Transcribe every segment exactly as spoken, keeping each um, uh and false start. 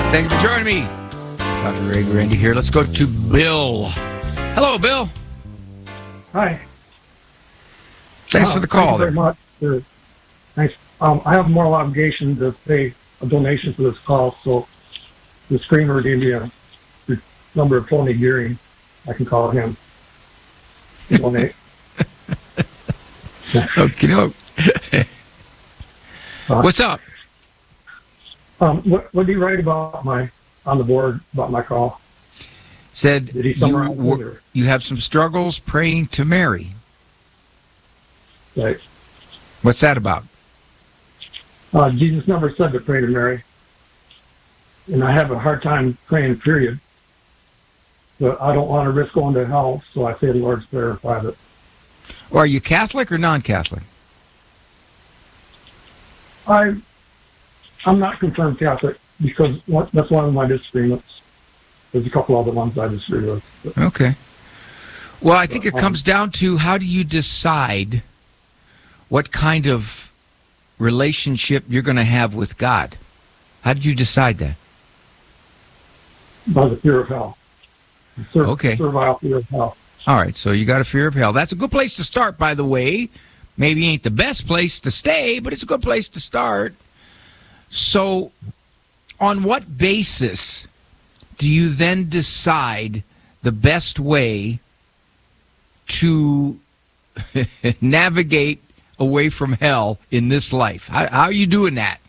Thank you for joining me. Doctor Ray Guarendi here. Let's go to Bill. Hello, Bill. Hi. Thanks uh, for the call. Thank you very much. For, thanks. Um, I have a moral obligation to pay a donation for this call, so the screamer gave me a the number of Tony Gearing. I can call him. Donate. Okay, no. uh, What's up? Um, what, what did he write about my on the board about my call? Said Did he you, summarize it, were, or- you have some struggles praying to Mary. Right. What's that about? Uh, Jesus never said to pray to Mary, and I have a hard time praying. Period. But I don't want to risk going to hell, so I say the Lord's Prayer in private. Or are you Catholic or non-Catholic? I, I'm not confirmed Catholic because what, that's one of my disagreements. There's a couple other ones I disagree with. But, Okay. Well, I think it um, comes down to how do you decide what kind of relationship you're going to have with God? How did you decide that? by the fear of hell. Ser- Okay. Servile fear of hell. All right, so you got a fear of hell. That's a good place to start, by the way. Maybe ain't the best place to stay, but it's a good place to start. So on what basis do you then decide the best way to navigate away from hell in this life? How, how are you doing that?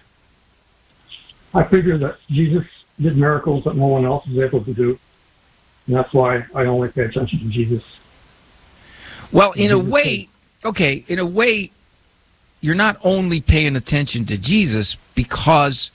I figure that Jesus did miracles that no one else is able to do. And that's why I only pay attention to Jesus. Well, in a way, okay, in a way, you're not only paying attention to Jesus because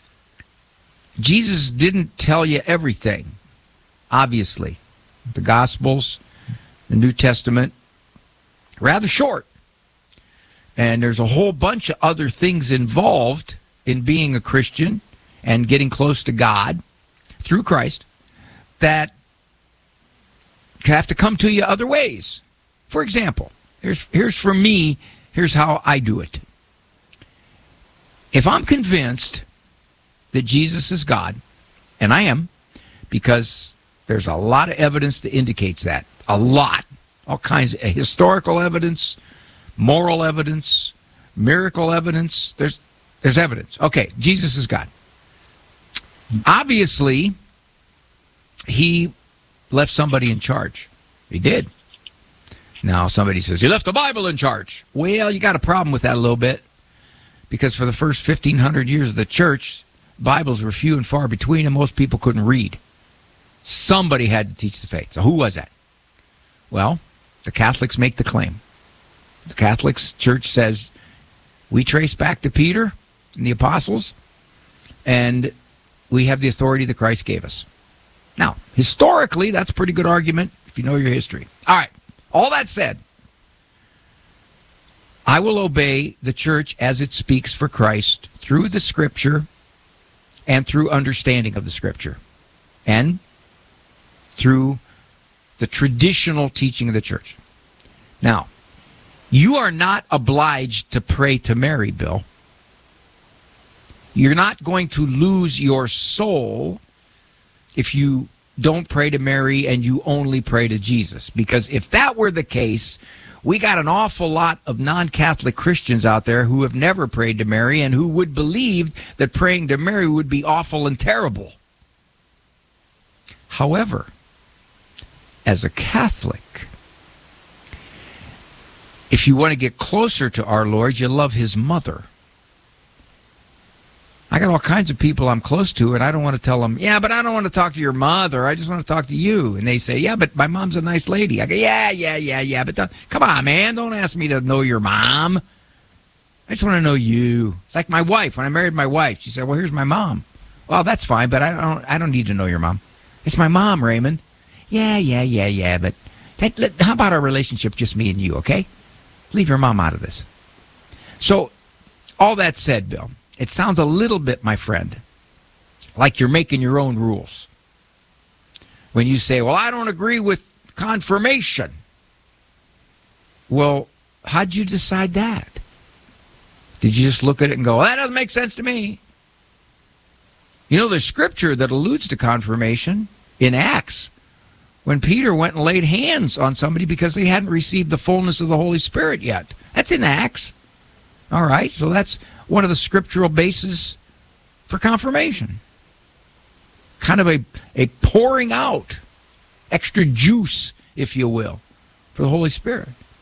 Jesus didn't tell you everything, obviously. The Gospels, the New Testament, rather short. And there's a whole bunch of other things involved in being a Christian and getting close to God through Christ that have to come to you other ways. For example, here's here's for me, here's how I do it. If I'm convinced that Jesus is God, and I am, because there's a lot of evidence that indicates that. A lot. All kinds of historical evidence, moral evidence, miracle evidence. There's there's evidence. Okay, Jesus is God. Obviously, he left somebody in charge. He did. Now, somebody says, he left the Bible in charge. Well, you got a problem with that a little bit, because for the first fifteen hundred years of the church, Bibles were few and far between, and most people couldn't read. Somebody had to teach the faith. So who was that? Well, the Catholics make the claim. The Catholic Church says, we trace back to Peter and the apostles, and we have the authority that Christ gave us. Now, historically, that's a pretty good argument if you know your history. All right, all that said, I will obey the church as it speaks for Christ through the Scripture and through understanding of the Scripture and through the traditional teaching of the church. Now, you are not obliged to pray to Mary, Bill. You're not going to lose your soul if you don't pray to Mary and you only pray to Jesus. Because if that were the case, we got an awful lot of non-Catholic Christians out there who have never prayed to Mary and who would believe that praying to Mary would be awful and terrible. However, as a Catholic, if you want to get closer to our Lord, you love his mother. I got all kinds of people I'm close to, and I don't want to tell them, yeah, but I don't want to talk to your mother. I just want to talk to you. And they say, yeah, but my mom's a nice lady. I go, yeah, yeah, yeah, yeah, but don't, come on, man. Don't ask me to know your mom. I just want to know you. It's like my wife. When I married my wife, she said, well, here's my mom. Well, that's fine, but I don't I don't need to know your mom. It's my mom, Raymond. Yeah, yeah, yeah, yeah, but that, let, how about our relationship, just me and you, okay? Leave your mom out of this. So, all that said, Bill, it sounds a little bit, my friend, like you're making your own rules. When you say, well, I don't agree with confirmation. Well, how'd you decide that? Did you just look at it and go, well, that doesn't make sense to me? You know, there's scripture that alludes to confirmation in Acts when Peter went and laid hands on somebody because they hadn't received the fullness of the Holy Spirit yet. That's in Acts. All right, so that's one of the scriptural bases for confirmation. Kind of a, a pouring out, extra juice, if you will, for the Holy Spirit.